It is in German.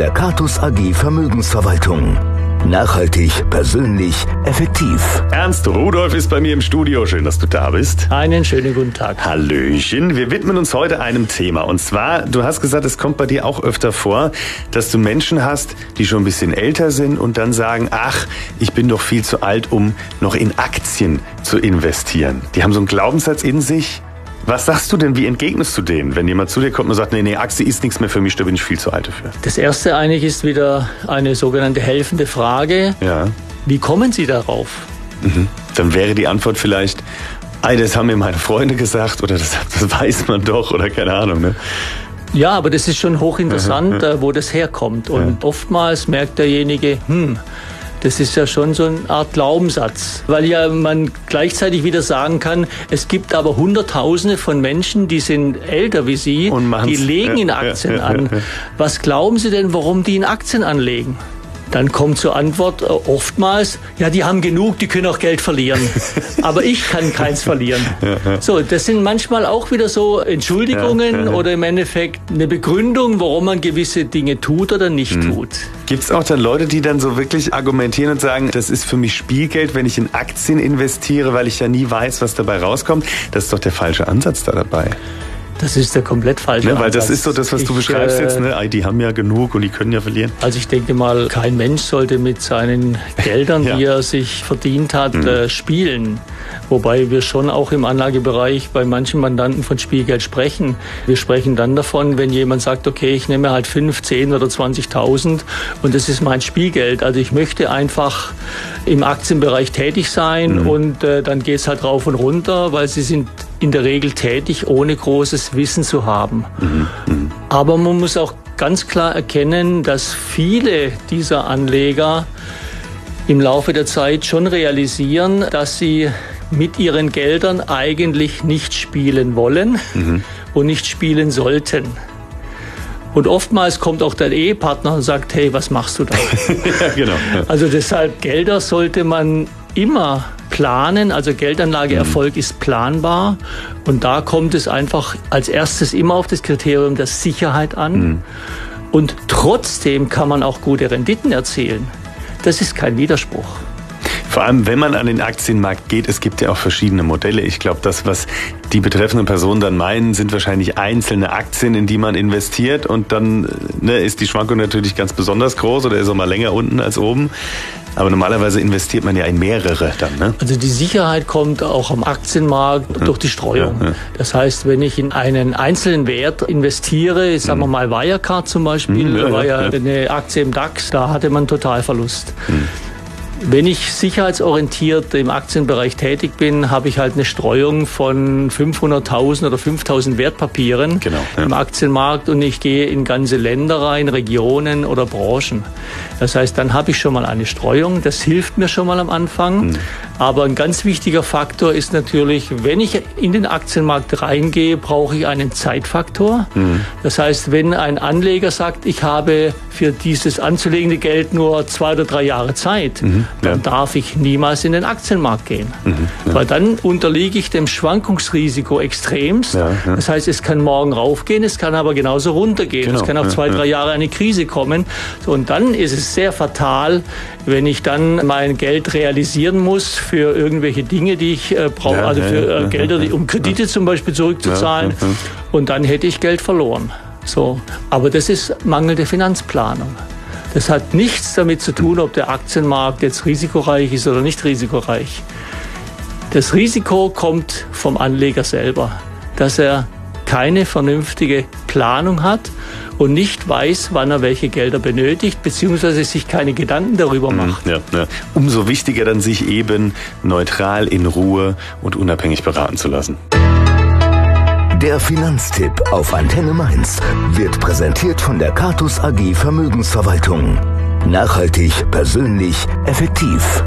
der Catus AG Vermögensverwaltung. Nachhaltig, persönlich, effektiv. Ernst Rudolph ist bei mir im Studio. Schön, dass du da bist. Einen schönen guten Tag. Hallöchen. Wir widmen uns heute einem Thema. Und zwar, du hast gesagt, es kommt bei dir auch öfter vor, dass du Menschen hast, die schon ein bisschen älter sind und dann sagen, ach, ich bin doch viel zu alt, um noch in Aktien zu investieren. Die haben so einen Glaubenssatz in sich. Was sagst du denn, wie entgegnest du denen, wenn jemand zu dir kommt und sagt, nee, Aktie ist nichts mehr für mich, da bin ich viel zu alt dafür? Das erste eigentlich ist wieder eine sogenannte helfende Frage. Ja. Wie kommen Sie darauf? Dann wäre die Antwort vielleicht, das haben mir meine Freunde gesagt oder das weiß man doch oder keine Ahnung, ne? Ja, aber das ist schon hochinteressant, wo das herkommt. Und oftmals merkt derjenige, das ist ja schon so eine Art Glaubenssatz, weil ja man gleichzeitig wieder sagen kann, es gibt aber Hunderttausende von Menschen, die sind älter wie Sie, die legen in Aktien an. Was glauben Sie denn, warum die in Aktien anlegen? Dann kommt zur Antwort oftmals, ja, die haben genug, die können auch Geld verlieren. Aber ich kann keins verlieren. So, das sind manchmal auch wieder so Entschuldigungen oder im Endeffekt eine Begründung, warum man gewisse Dinge tut oder nicht tut. Gibt es auch dann Leute, die dann so wirklich argumentieren und sagen, das ist für mich Spielgeld, wenn ich in Aktien investiere, weil ich ja nie weiß, was dabei rauskommt? Das ist doch der falsche Ansatz da dabei. Das ist der komplett falsche Ansatz. Weil das ist so das, was du beschreibst jetzt, ne? Die haben ja genug und die können ja verlieren. Also ich denke mal, kein Mensch sollte mit seinen Geldern, die er sich verdient hat, spielen. Wobei wir schon auch im Anlagebereich bei manchen Mandanten von Spielgeld sprechen. Wir sprechen dann davon, wenn jemand sagt, okay, ich nehme halt 5, 10 oder 20.000 und das ist mein Spielgeld. Also ich möchte einfach im Aktienbereich tätig sein und dann geht's halt rauf und runter, weil sie sind in der Regel tätig, ohne großes Wissen zu haben. Aber man muss auch ganz klar erkennen, dass viele dieser Anleger im Laufe der Zeit schon realisieren, dass sie mit ihren Geldern eigentlich nicht spielen wollen und nicht spielen sollten. Und oftmals kommt auch der Ehepartner und sagt, hey, was machst du da? Ja, genau. Ja. Also deshalb, Gelder sollte man immer planen, also Geldanlageerfolg ist planbar und da kommt es einfach als erstes immer auf das Kriterium der Sicherheit an und trotzdem kann man auch gute Renditen erzielen. Das ist kein Widerspruch. Vor allem, wenn man an den Aktienmarkt geht, es gibt ja auch verschiedene Modelle. Ich glaube, das, was die betreffenden Personen dann meinen, sind wahrscheinlich einzelne Aktien, in die man investiert und dann ist die Schwankung natürlich ganz besonders groß oder ist auch mal länger unten als oben. Aber normalerweise investiert man ja in mehrere dann, ne? Also die Sicherheit kommt auch am Aktienmarkt durch die Streuung. Ja. Das heißt, wenn ich in einen einzelnen Wert investiere, sagen wir mal Wirecard zum Beispiel, war ja eine Aktie im DAX, da hatte man Totalverlust. Wenn ich sicherheitsorientiert im Aktienbereich tätig bin, habe ich halt eine Streuung von 500.000 oder 5.000 Wertpapieren im Aktienmarkt und ich gehe in ganze Länder rein, Regionen oder Branchen. Das heißt, dann habe ich schon mal eine Streuung. Das hilft mir schon mal am Anfang. Aber ein ganz wichtiger Faktor ist natürlich, wenn ich in den Aktienmarkt reingehe, brauche ich einen Zeitfaktor. Das heißt, wenn ein Anleger sagt, ich habe für dieses anzulegende Geld nur 2 oder 3 Jahre Zeit, dann darf ich niemals in den Aktienmarkt gehen. Weil dann unterliege ich dem Schwankungsrisiko extremst. Das heißt, es kann morgen raufgehen, es kann aber genauso runtergehen. Es kann auf 2, 3 Jahre eine Krise kommen. So, und dann ist es sehr fatal, wenn ich dann mein Geld realisieren muss für irgendwelche Dinge, die ich brauche, also für Gelder, um Kredite zum Beispiel zurückzuzahlen. Und dann hätte ich Geld verloren. So. Aber das ist mangelnde Finanzplanung. Das hat nichts damit zu tun, ob der Aktienmarkt jetzt risikoreich ist oder nicht risikoreich. Das Risiko kommt vom Anleger selber, dass er keine vernünftige Planung hat und nicht weiß, wann er welche Gelder benötigt, beziehungsweise sich keine Gedanken darüber macht. Umso wichtiger dann, sich eben neutral, in Ruhe und unabhängig beraten zu lassen. Der Finanztipp auf Antenne Mainz wird präsentiert von der Catus AG Vermögensverwaltung. Nachhaltig, persönlich, effektiv.